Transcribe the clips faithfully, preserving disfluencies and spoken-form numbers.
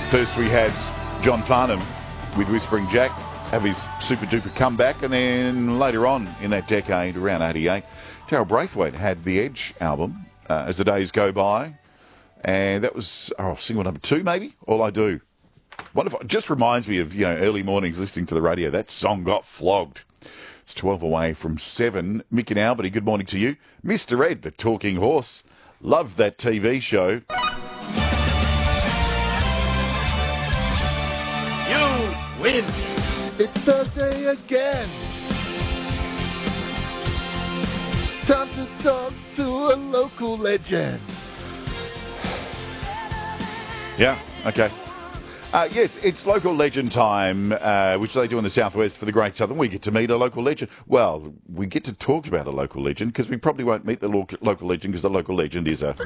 First we had John Farnham with Whispering Jack have his super duper comeback, and then later on in that decade, around eighty-eight, Daryl Braithwaite had the Edge album, uh, As the Days Go By, and that was oh, single number two maybe, All I Do. Wonderful. It just reminds me of, you know, early mornings listening to the radio. That song got flogged. It's twelve away from seven. Mick and Albany, good morning to you. Mister Ed, the talking horse. Loved that T V show. You win. It's Thursday again. Time to talk to a local legend. Yeah, okay. Uh, yes, it's local legend time, uh, which they do in the Southwest for the Great Southern. We get to meet a local legend. Well, we get to talk about a local legend because we probably won't meet the lo- local legend because the local legend is a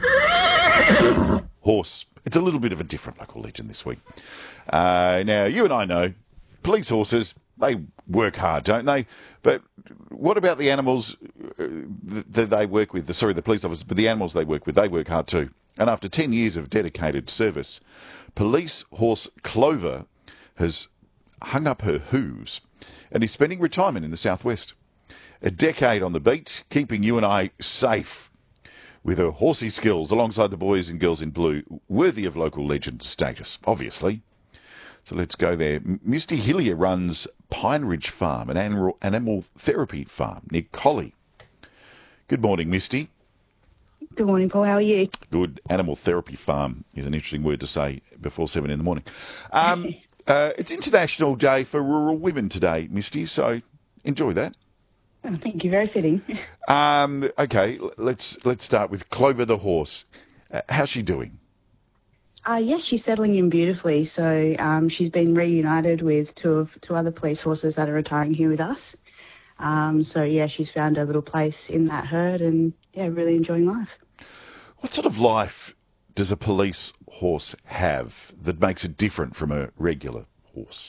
horse. It's a little bit of a different local legend this week. Uh, now, you and I know police horses, they work hard, don't they? But what about the animals that they work with? The, sorry, the police officers, but the animals they work with, they work hard too. And after ten years of dedicated service, police horse Clover has hung up her hooves and is spending retirement in the Southwest. A decade on the beat, keeping you and I safe with her horsey skills alongside the boys and girls in blue, worthy of local legend status, obviously. So let's go there. Misty Hillier runs Pine Ridge Farm, an animal, animal therapy farm near Collie. Good morning, Misty. Good morning, Paul. How are you? Good. Animal therapy farm is an interesting word to say before seven in the morning. Um, uh, it's International Day for Rural Women today, Misty, so enjoy that. Oh, thank you. Very fitting. Um, okay, let's let's start with Clover the horse. Uh, how's she doing? Uh, yes, she's settling in beautifully. So um, she's been reunited with two of two other police horses that are retiring here with us. Um, so, yeah, she's found a little place in that herd and, yeah, really enjoying life. What sort of life does a police horse have that makes it different from a regular horse?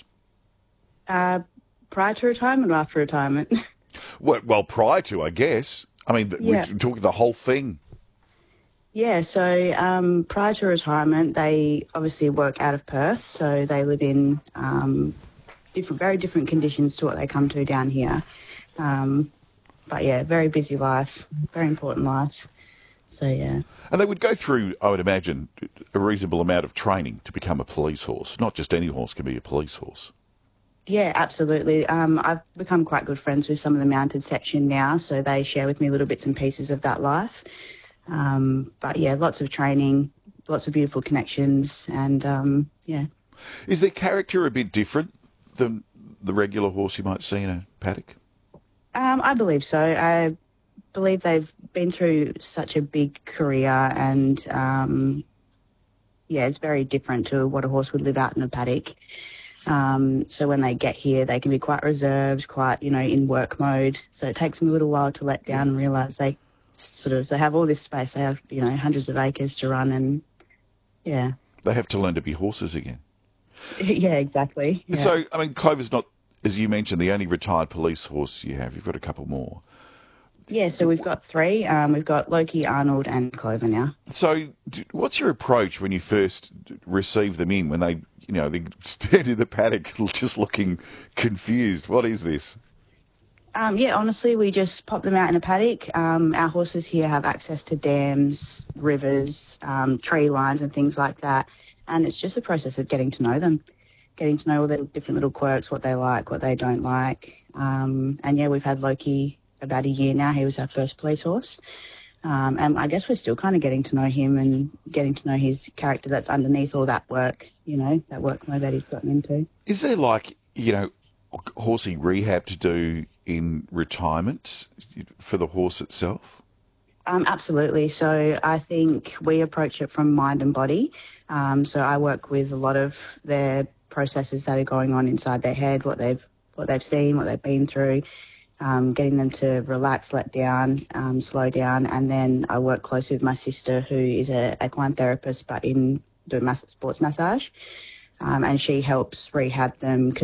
Uh, prior to retirement or after retirement? Well, well prior to, I guess. I mean, Yeah. we're talking the whole thing. Yeah, so um, prior to retirement, they obviously work out of Perth, so they live in um, different, very different conditions to what they come to down here. Um, but, yeah, very busy life, very important life. So, yeah. And they would go through, I would imagine, a reasonable amount of training to become a police horse. Not just any horse can be a police horse. Yeah, absolutely. Um, I've become quite good friends with some of the mounted section now, so they share with me little bits and pieces of that life. Um, but, yeah, lots of training, lots of beautiful connections, and, um, yeah. Is their character a bit different than the regular horse you might see in a paddock? Um, I believe so. I believe they've been through such a big career and, um, yeah, it's very different to what a horse would live out in a paddock. Um, so when they get here, they can be quite reserved, quite, you know, in work mode. So it takes them a little while to let down and realise they sort of, they have all this space. They have, you know, hundreds of acres to run and, yeah. They have to learn to be horses again. Yeah, exactly. Yeah. So, I mean, Clover's not, as you mentioned, the only retired police horse you have. You've got a couple more. Yeah, so we've got three. Um, we've got Loki, Arnold and Clover now. So d- what's your approach when you first receive them in, when they, you know, they stand in the paddock just looking confused? What is this? Um, yeah, honestly, we just pop them out in a paddock. Um, our horses here have access to dams, rivers, um, tree lines and things like that. And it's just a process of getting to know them, getting to know all their different little quirks, what they like, what they don't like. Um, and, yeah, we've had Loki about a year now. He was our first police horse. Um, and I guess we're still kind of getting to know him and getting to know his character that's underneath all that work, you know, that work mode that he's gotten into. Is there, like, you know, horsey rehab to do in retirement for the horse itself? Um, absolutely. So I think we approach it from mind and body. Um, so I work with a lot of their processes that are going on inside their head, what they've what they've seen, what they've been through, um, getting them to relax, let down, um, slow down. And then I work closely with my sister, who is a equine therapist, but in doing mass- sports massage. Um, and she helps rehab them